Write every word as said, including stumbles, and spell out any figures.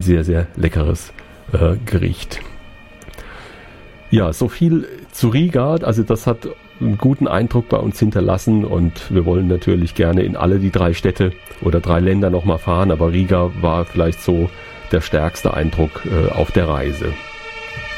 sehr, sehr leckeres äh, Gericht. Ja, so viel zu Riga. Also das hat einen guten Eindruck bei uns hinterlassen und wir wollen natürlich gerne in alle die drei Städte oder drei Länder nochmal fahren, aber Riga war vielleicht so der stärkste Eindruck äh, auf der Reise.